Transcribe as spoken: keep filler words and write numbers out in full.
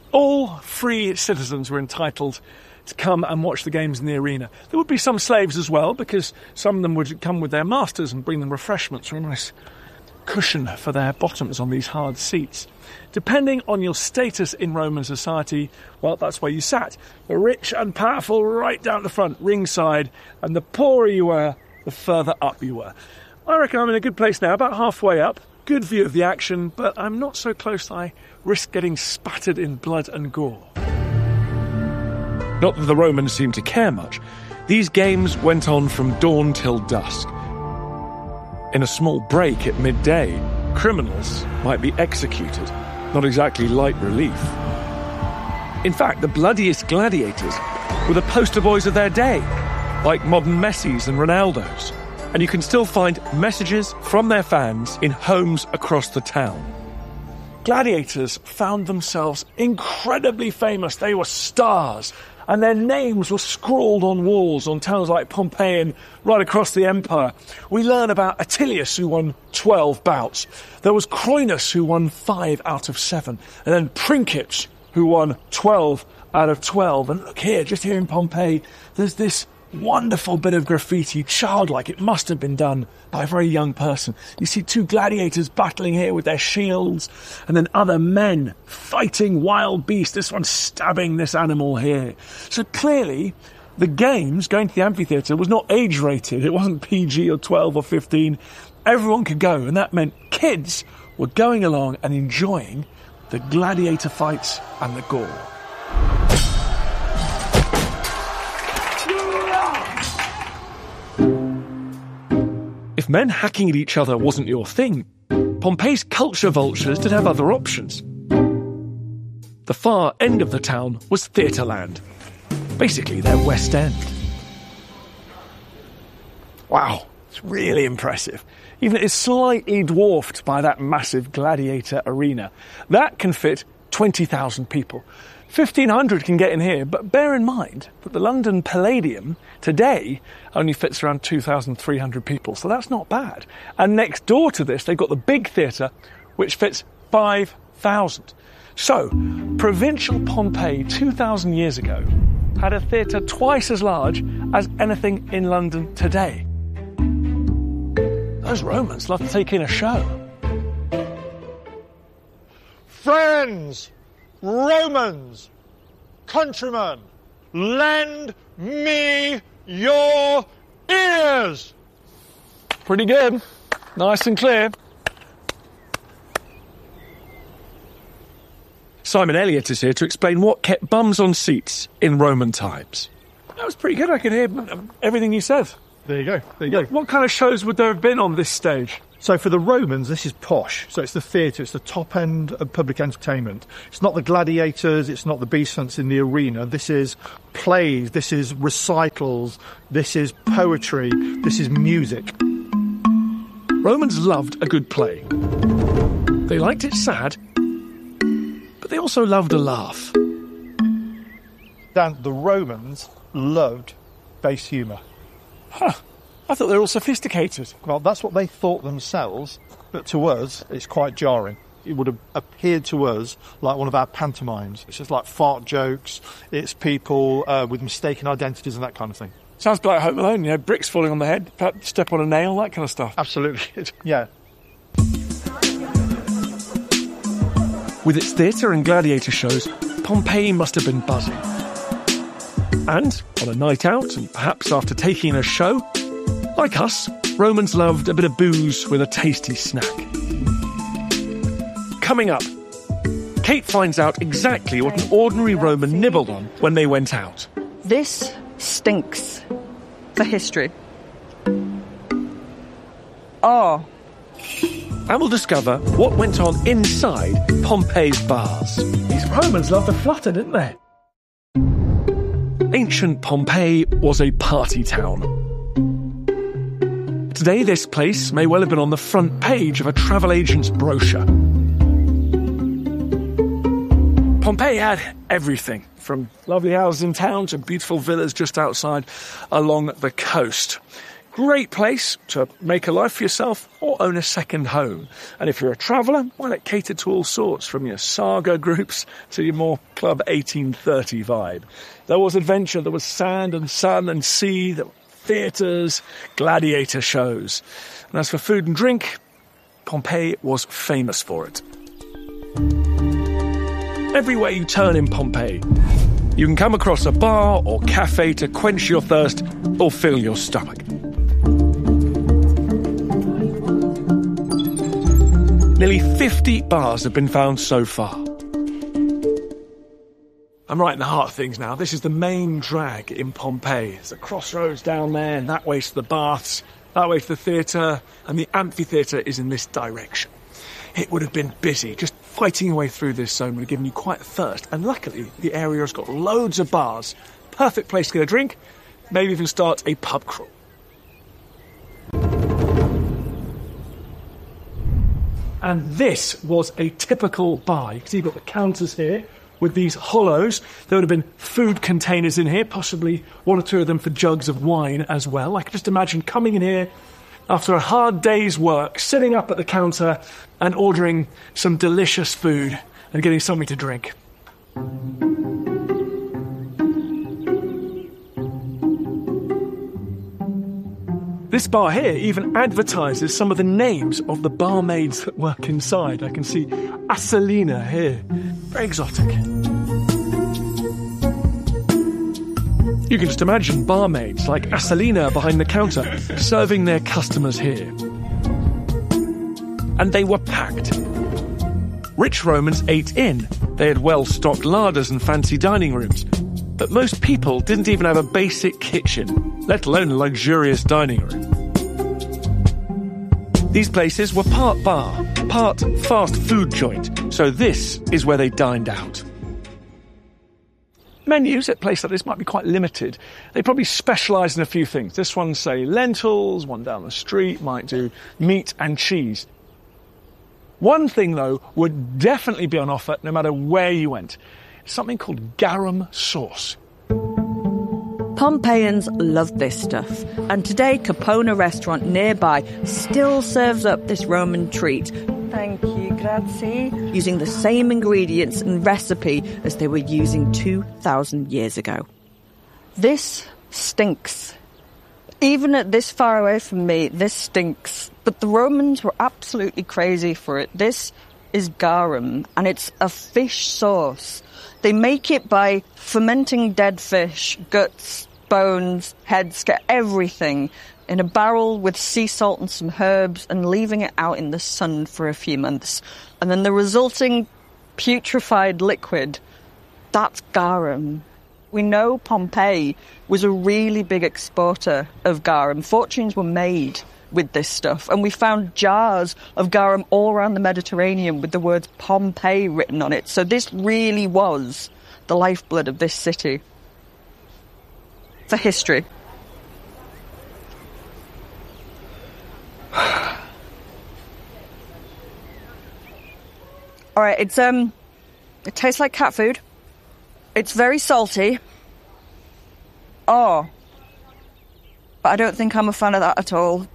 All free citizens were entitled to come and watch the games in the arena. There would be some slaves as well, because some of them would come with their masters and bring them refreshments or a nice cushion for their bottoms on these hard seats. Depending on your status in Roman society, well, that's where you sat. The rich and powerful right down the front, ringside, and the poorer you were, the further up you were. I reckon I'm in a good place now, about halfway up. Good view of the action, but I'm not so close that I risk getting spattered in blood and gore. Not that the Romans seemed to care much. These games went on from dawn till dusk. In a small break at midday, criminals might be executed. Not exactly light relief. In fact, the bloodiest gladiators were the poster boys of their day, like modern Messis and Ronaldos. And you can still find messages from their fans in homes across the town. Gladiators found themselves incredibly famous. They were stars, and their names were scrawled on walls on towns like Pompeii and right across the empire. We learn about Attilius, who won twelve bouts. There was Croinus, who won five out of seven. And then Princeps, who won twelve out of twelve. And look here, just here in Pompeii, there's this wonderful bit of graffiti, childlike. It must have been done by a very young person. You see two gladiators battling here with their shields, and then other men fighting wild beasts. This one stabbing this animal here. So clearly, the games, going to the amphitheatre, was not age-rated. It wasn't P G or twelve or fifteen. Everyone could go, and that meant kids were going along and enjoying the gladiator fights and the gore. If men hacking at each other wasn't your thing, Pompeii's culture vultures did have other options. The far end of the town was Theatreland, basically their West End. Wow, it's really impressive. Even it's slightly dwarfed by that massive gladiator arena. That can fit twenty thousand people. fifteen hundred can get in here, but bear in mind that the London Palladium today only fits around two thousand three hundred people, so that's not bad. And next door to this, they've got the big theatre, which fits five thousand. So, provincial Pompeii two thousand years ago had a theatre twice as large as anything in London today. Those Romans love to take in a show. Friends! Romans, countrymen, lend me your ears. Pretty good. Nice and clear. Simon Elliott is here to explain what kept bums on seats in Roman times. That was pretty good. I could hear everything you said. There you go. There you go. What kind of shows would there have been on this stage? So for the Romans, this is posh. So it's the theatre, it's the top end of public entertainment. It's not the gladiators, it's not the beast hunts in the arena. This is plays, this is recitals, this is poetry, this is music. Romans loved a good play. They liked it sad, but they also loved a laugh. Dan, the Romans loved base humour. Huh. I thought they were all sophisticated. Well, that's what they thought themselves, but to us, it's quite jarring. It would have appeared to us like one of our pantomimes. It's just like fart jokes, it's people uh, with mistaken identities and that kind of thing. Sounds a bit like Home Alone, you know, bricks falling on the head, step on a nail, that kind of stuff. Absolutely, yeah. With its theatre and gladiator shows, Pompeii must have been buzzing. And on a night out, and perhaps after taking in a show, like us, Romans loved a bit of booze with a tasty snack. Coming up, Kate finds out exactly what an ordinary Roman nibbled on when they went out. This stinks for history. Oh. And we'll discover what went on inside Pompeii's bars. These Romans loved to flutter, didn't they? Ancient Pompeii was a party town. Today, this place may well have been on the front page of a travel agent's brochure. Pompeii had everything, from lovely houses in town to beautiful villas just outside along the coast. Great place to make a life for yourself or own a second home. And if you're a traveller, well, it catered to all sorts, from your saga groups to your more Club eighteen thirty vibe. There was adventure, there was sand and sun and sea, there were theatres, gladiator shows. And as for food and drink, Pompeii was famous for it. Everywhere you turn in Pompeii, you can come across a bar or cafe to quench your thirst or fill your stomach. Nearly fifty bars have been found so far. I'm right in the heart of things now. This is the main drag in Pompeii. There's a crossroads down there, and that way to the baths, that way to the theatre, and the amphitheatre is in this direction. It would have been busy. Just fighting your way through this zone would have given you quite a thirst. And luckily, the area has got loads of bars. Perfect place to get a drink, maybe even start a pub crawl. And this was a typical bar. You can see you've got the counters here with these hollows. There would have been food containers in here, possibly one or two of them for jugs of wine as well. I can just imagine coming in here after a hard day's work, sitting up at the counter and ordering some delicious food and getting something to drink. This bar here even advertises some of the names of the barmaids that work inside. I can see Asalina here. Very exotic. You can just imagine barmaids like Asalina behind the counter serving their customers here. And they were packed. Rich Romans ate in. They had well-stocked larders and fancy dining rooms. But most people didn't even have a basic kitchen, let alone a luxurious dining room. These places were part bar, part fast food joint, so this is where they dined out. Menus at a place like this might be quite limited. They probably specialise in a few things. This one, say, lentils, one down the street might do meat and cheese. One thing, though, would definitely be on offer no matter where you went. Something called garum sauce. Pompeians loved this stuff, and today Capona restaurant nearby still serves up this Roman treat. Thank you, grazie. Using the same ingredients and recipe as they were using two thousand years ago. This stinks. Even at this far away from me, this stinks. But the Romans were absolutely crazy for it. This is garum, and it's a fish sauce. They make it by fermenting dead fish, guts, bones, heads, get everything in a barrel with sea salt and some herbs and leaving it out in the sun for a few months. And then the resulting putrefied liquid, that's garum. We know Pompeii was a really big exporter of garum. Fortunes were made with this stuff, and we found jars of garum all around the Mediterranean with the words Pompeii written on it. So this really was the lifeblood of this city. For history. All right, it's um, it tastes like cat food. It's very salty. Oh. But I don't think I'm a fan of that at all.